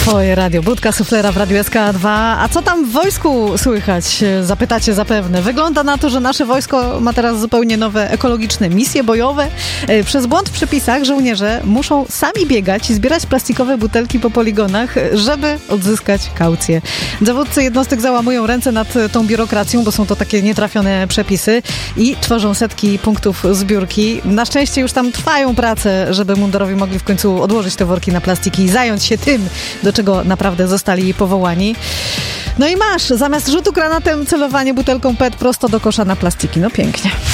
Twoje radio. Budka suflera w Radiu SK2. A co tam w wojsku słychać? Zapytacie zapewne. Wygląda na to, że nasze wojsko ma teraz zupełnie nowe ekologiczne misje bojowe. Przez błąd w przepisach żołnierze muszą sami biegać i zbierać plastikowe butelki po poligonach, żeby odzyskać kaucję. Dowódcy jednostek załamują ręce nad tą biurokracją, bo są to takie nietrafione przepisy i tworzą setki punktów zbiórki. Na szczęście już tam trwają prace, żeby mundurowi mogli w końcu odłożyć te worki na plastiki i zająć się tym, do czego naprawdę zostali powołani. No i masz, zamiast rzutu granatem celowanie butelką PET prosto do kosza na plastiki. No pięknie.